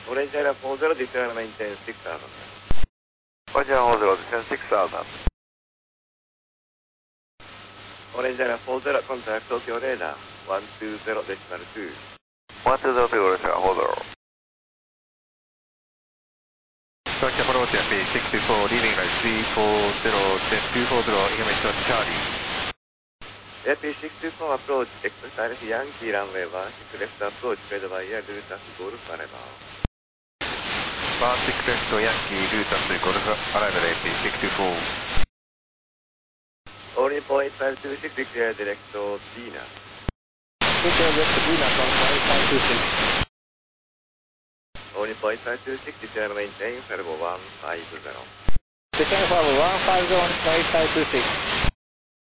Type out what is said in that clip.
Orange Area 40, descend maintain 6000. Orange Area 40, descend 6000. Orange Area 40, contact Tokyo radar 120.2. 120 to Orange Area 40. Roger, approach FP624, leaving right 340.240, image to Charlie. FP624 approach, exercise Yankee runway 16 left approach, fed by air, Lutas Golf arrival. 16 left Yankee, Lutas Golf arrival FP624. Only point 526, declare direct to Dina. Declare direct to Dina from 5526. Only point 526, declare maintain, Servo 150. Descend for 150 on 5526.